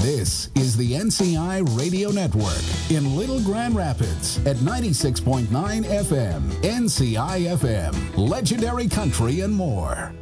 This is the NCI Radio Network in Little Grand Rapids at 96.9 FM, NCI FM, Legendary Country and more.